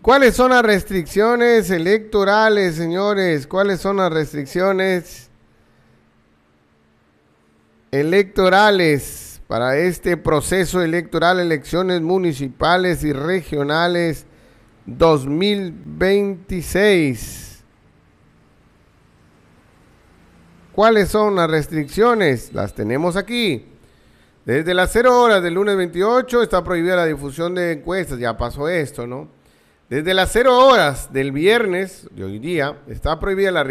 cuáles son las restricciones electorales, señores? ¿Cuáles son las restricciones electorales para este proceso electoral, elecciones municipales y regionales 2026? ¿Cuáles son las restricciones? Las tenemos aquí. Desde las 0 horas del lunes 28 está prohibida la difusión de encuestas. Ya pasó esto, ¿no? Desde las 0 horas del viernes de hoy día está prohibida la